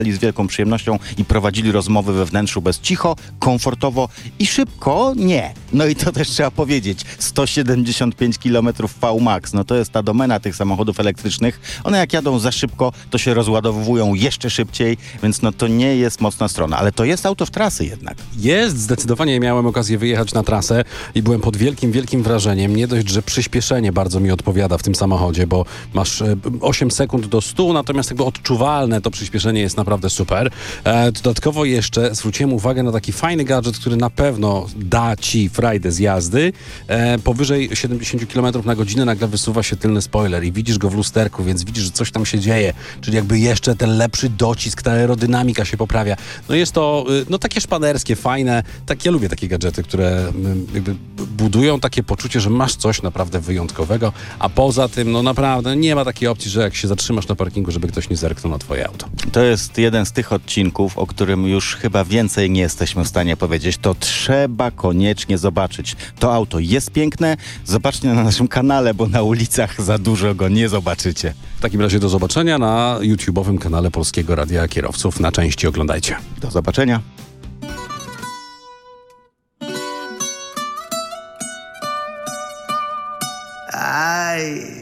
z wielką przyjemnością i prowadzili rozmowy we wnętrzu bez cicho, komfortowo i szybko nie. No i to też trzeba powiedzieć. 175 km Vmax, no to jest ta domena tych samochodów elektrycznych. One jak jadą za szybko, to się rozładowują jeszcze szybciej, więc no to nie jest mocna strona. Ale to jest auto w trasy jednak. Jest, zdecydowanie miałem okazję wyjechać na trasę i byłem pod wielkim wrażeniem. Nie dość, że przyspieszenie bardzo mi odpowiada w tym samochodzie, bo masz 8 sekund do 100, natomiast jakby odczuwalne to przyspieszenie jest naprawdę super. Dodatkowo jeszcze zwróciłem uwagę na taki fajny gadżet, który na pewno da ci frajdę z jazdy. Powyżej 70 km na godzinę nagle wysuwa się tylny spoiler i widzisz go w lusterku, więc widzisz, że coś tam się dzieje, czyli jakby jeszcze ten lepszy docisk, ta aerodynamika się poprawia. No jest to takie szpanerskie, fajne. Tak, ja lubię takie gadżety, które jakby budują takie poczucie, że masz coś naprawdę wyjątkowego, a poza tym, no naprawdę nie ma takiej opcji, że jak się zatrzymasz na parkingu, żeby ktoś nie zerknął na twoje auto. To jest jeden z tych odcinków, o którym już chyba więcej nie jesteśmy w stanie powiedzieć. To trzeba koniecznie zobaczyć. To auto jest piękne. Zobaczcie na naszym kanale, bo na ulicach za dużo go nie zobaczycie. W takim razie do zobaczenia na YouTube'owym kanale Polskiego Radia Kierowców. Na części oglądajcie. Do zobaczenia. Ay.